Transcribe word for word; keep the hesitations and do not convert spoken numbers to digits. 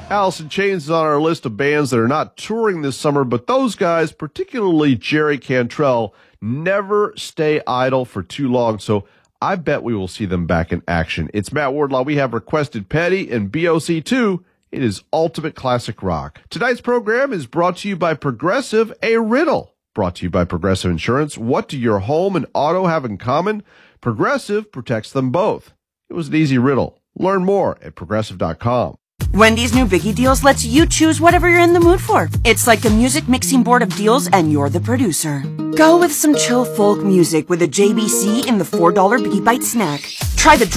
Alice in Chains is on our list of bands that are not touring this summer, but those guys, particularly Jerry Cantrell, never stay idle for too long, so I bet we will see them back in action. It's Matt Wardlaw. We have Requested Petty and B O C two. It is ultimate classic rock. Tonight's program is brought to you by Progressive, a riddle. Brought to you by Progressive Insurance. What do your home and auto have in common? Progressive protects them both. It was an easy riddle. Learn more at progressive dot com. Wendy's new Biggie Deals lets you choose whatever you're in the mood for. It's like a music mixing board of deals, and you're the producer. Go with some chill folk music with a J B C in the four dollar Biggie Bite snack. Try the